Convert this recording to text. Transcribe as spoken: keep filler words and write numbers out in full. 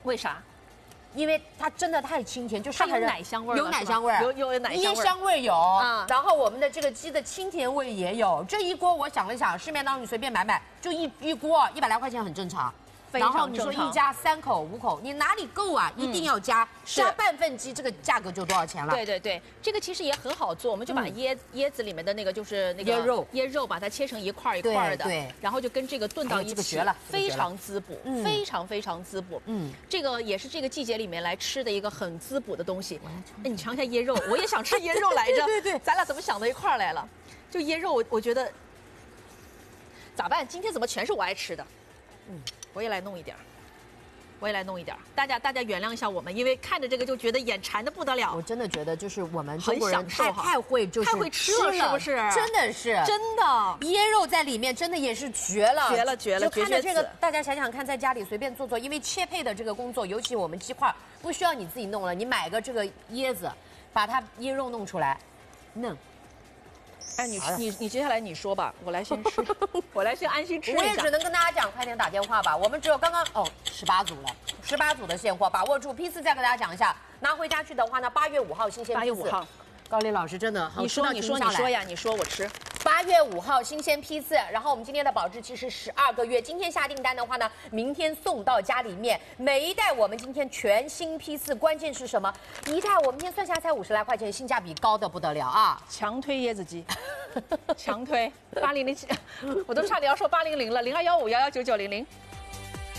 为啥？ 因为它真的太清甜，就上海人有奶香味儿， 有奶香味儿， 有有奶香味儿， 椰香味有， 啊， 然后我们的这个鸡的清甜味也有。这一锅我想了想，市面当中你随便买买，就一一锅一百来块钱很正常。然后你说一家三口五口，你哪里够啊？一定要加，加半份鸡，这个价格就多少钱了？ 对对对，这个其实也很好做，我们就把椰椰子里面的那个就是那个椰肉， 椰肉把它切成一块一块的，对，然后就跟这个炖到一起， 绝了， 非常滋补，非常非常滋补。嗯，这个也是这个季节里面来吃的一个很滋补的东西。哎，你尝一下椰肉，我也想吃椰肉来着。 对对， 咱俩怎么想到一块来了？就椰肉，我我觉得咋办？今天怎么全是我爱吃的？嗯，我也来弄一点。我也来弄一点，大家大家原谅一下我们，因为看着这个就觉得眼馋的不得了。 我真的觉得就是我们中国人太太会就是太会吃了，是不是？ 真的是， 真的。 椰肉在里面真的也是绝了， 绝了绝了！ 就看着这个，大家想想看，在家里随便做做，因为切配的这个工作，尤其我们鸡块不需要你自己弄了，你买个这个椰子，把它椰肉弄出来，弄。 哎，你你你接下来你说吧，我来先吃，我来先安心吃一下。 我也只能跟大家讲，快点打电话吧。我们只有刚刚哦十八组了，十八组的现货，把握住。批次再给大家讲一下，拿回家去的话呢，八月五号新鲜批次。 八月五号， 高丽老师真的好， 你说你说你说呀，你说我吃。 八月五号新鲜批次，然后我们今天的保质期是十二个月。今天下订单的话呢，明天送到家里面。每一袋我们今天全新批次，关键是什么？一袋我们今天算下来才五十来块钱，性价比高的不得了啊！ 强推椰子鸡，强推八零零七，我都差点要说八零零了，零二幺五幺幺九九零零。